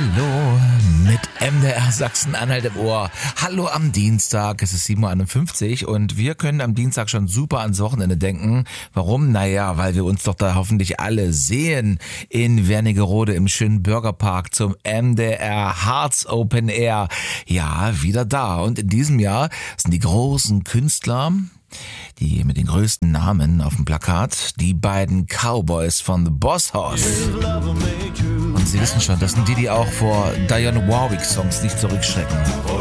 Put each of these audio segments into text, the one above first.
Hallo mit MDR Sachsen-Anhalt im Ohr. Hallo am Dienstag, es ist 7.51 Uhr und wir können am Dienstag schon super ans Wochenende denken. Warum? Naja, weil wir uns doch da hoffentlich alle sehen in Wernigerode im schönen Burgerpark zum MDR Hearts Open Air. Ja, wieder da. Und in diesem Jahr sind die großen Künstler, die mit den größten Namen auf dem Plakat, die beiden Cowboys von The Boss Hoss. Und Sie wissen schon, das sind die auch vor Dionne Warwick Songs nicht zurückschrecken.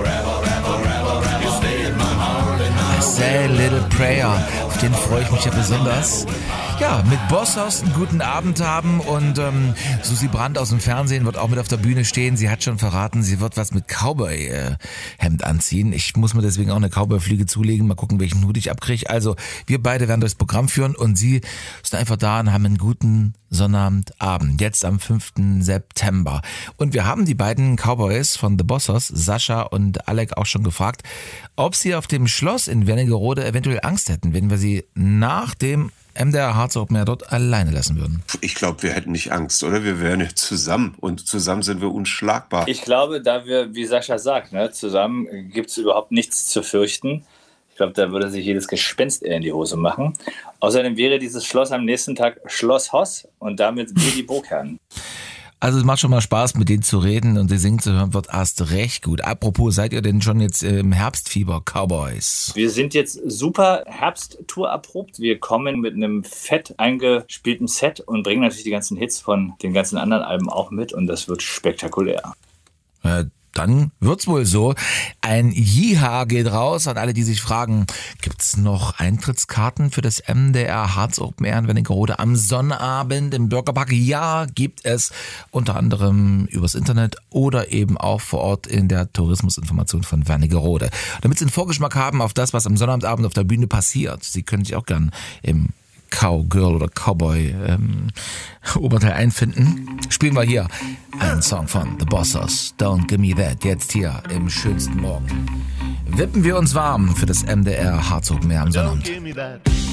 I say a little prayer, auf den freue ich mich ja besonders. Ja, mit Boss Hoss einen guten Abend haben und Susi Brandt aus dem Fernsehen wird auch mit auf der Bühne stehen. Sie hat schon verraten, sie wird was mit Cowboy-Hemd anziehen. Ich muss mir deswegen auch eine Cowboy-Fliege zulegen. Mal gucken, welchen Hut ich abkriege. Also wir beide werden durchs Programm führen und Sie sind einfach da und haben einen guten Sonnabendabend. Jetzt am 5. September. Und wir haben die beiden Cowboys von The Boss Hoss, Sascha und Alec, auch schon gefragt, ob sie auf dem Schloss in Wernigerode eventuell Angst hätten, wenn wir sie nach dem MDR Hearts Open Air dort alleine lassen würden. Ich glaube, wir hätten nicht Angst, oder? Wir wären ja zusammen und zusammen sind wir unschlagbar. Ich glaube, da wir, wie Sascha sagt, zusammen gibt es überhaupt nichts zu fürchten. Ich glaube, da würde sich jedes Gespenst eher in die Hose machen. Außerdem wäre dieses Schloss am nächsten Tag Schloss Hoss und damit wir die Burgherren. Also es macht schon mal Spaß, mit denen zu reden und sie singen zu hören, wird erst recht gut. Apropos, seid ihr denn schon jetzt im Herbstfieber, Cowboys? Wir sind jetzt super Herbsttour erprobt. Wir kommen mit einem fett eingespielten Set und bringen natürlich die ganzen Hits von den ganzen anderen Alben auch mit und das wird spektakulär. Dann wird's wohl so. Ein Jiha geht raus an alle, die sich fragen, gibt's noch Eintrittskarten für das MDR Hearts Open Air in Wernigerode am Sonnabend im Burgerpark? Ja, gibt es, unter anderem übers Internet oder eben auch vor Ort in der Tourismusinformation von Wernigerode. Damit Sie einen Vorgeschmack haben auf das, was am Sonnabendabend auf der Bühne passiert. Sie können sich auch gern im Cowgirl oder Cowboy Oberteil einfinden. Spielen wir hier einen Song von The Boss Hoss, Don't Give Me That, jetzt hier im schönsten Morgen. Wippen wir uns warm für das MDR Hearts Open Air am Sonnabend.